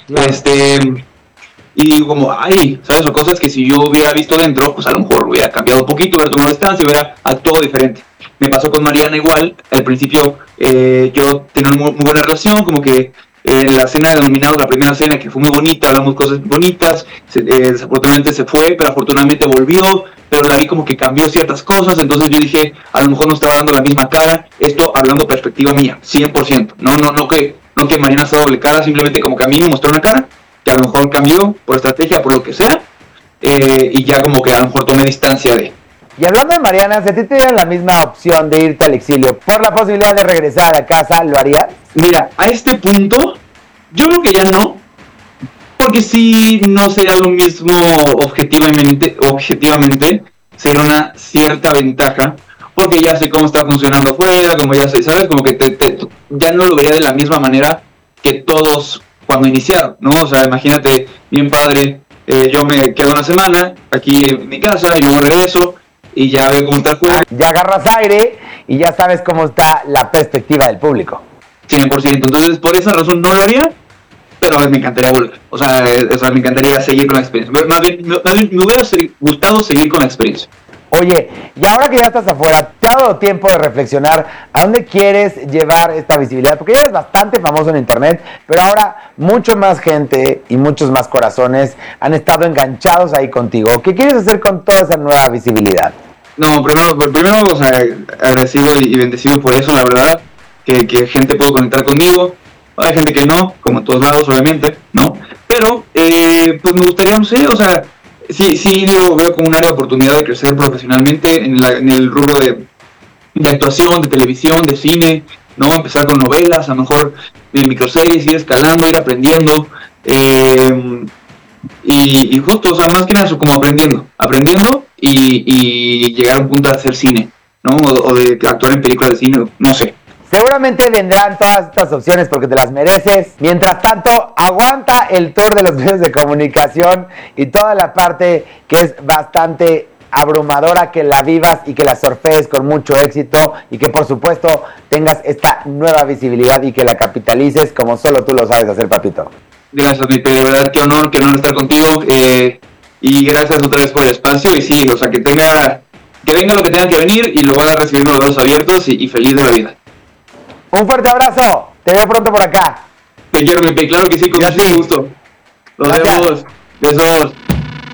Claro. Y digo como, ay, ¿sabes? O cosas que si yo hubiera visto dentro, pues a lo mejor hubiera cambiado un poquito, hubiera tomado distancia, hubiera actuado diferente. Me pasó con Mariana igual, al principio yo tenía una muy buena relación, como que en la cena de nominados, la primera cena, que fue muy bonita, hablamos cosas bonitas, desafortunadamente se fue, pero afortunadamente volvió, pero la vi como que cambió ciertas cosas, entonces yo dije, a lo mejor no estaba dando la misma cara, esto hablando perspectiva mía, 100%, no que Mariana sea doble cara, simplemente como que a mí me mostró una cara, que a lo mejor cambió por estrategia, por lo que sea, y ya como que a lo mejor tomé distancia de. Y hablando de Mariana, si a ti te dieran la misma opción de irte al exilio por la posibilidad de regresar a la casa, ¿lo harías? Mira, a este punto, yo creo que ya no, porque sí no sería lo mismo objetivamente sería una cierta ventaja, porque ya sé cómo está funcionando afuera, como ya sé, ¿sabes? Como que ya no lo vería de la misma manera que todos cuando iniciaron, ¿no? O sea, imagínate, bien padre, yo me quedo una semana aquí en mi casa y luego regreso y ya veo cómo está el juego. Ya agarras aire y ya sabes cómo está la perspectiva del público. 100%, entonces por esa razón no lo haría, pero me encantaría volver. O sea, me encantaría seguir con la experiencia. Más bien me hubiera gustado seguir con la experiencia. Oye, y ahora que ya estás afuera, ¿te ha dado tiempo de reflexionar a dónde quieres llevar esta visibilidad? Porque ya eres bastante famoso en internet, pero ahora mucho más gente y muchos más corazones han estado enganchados ahí contigo. ¿Qué quieres hacer con toda esa nueva visibilidad? No, primero o sea, agradecido y bendecido por eso, la verdad, que gente pudo conectar conmigo. Hay gente que no, como en todos lados, obviamente, ¿no? Pero, pues me gustaría, no sé, o sea, sí yo veo como un área de oportunidad de crecer profesionalmente en el rubro de actuación, de televisión, de cine, ¿no? Empezar con novelas, a lo mejor de microseries, ir escalando, ir aprendiendo, y justo, o sea, más que nada eso, como aprendiendo y llegar a un punto de hacer cine, ¿no? O de actuar en películas de cine, no sé. Seguramente vendrán todas estas opciones porque te las mereces. Mientras tanto, aguanta el tour de los medios de comunicación y toda la parte que es bastante abrumadora, que la vivas y que la surfees con mucho éxito y que por supuesto tengas esta nueva visibilidad y que la capitalices como solo tú lo sabes hacer, papito. Gracias, mi Pedro, de verdad, qué honor estar contigo, y gracias otra vez por el espacio, y sí, o sea, que venga lo que tenga que venir y lo van a recibir con los brazos abiertos y feliz de la vida. Un fuerte abrazo, te veo pronto por acá. Te quiero, mi Pedro, claro que sí, con mucho gusto. Nos vemos, besos.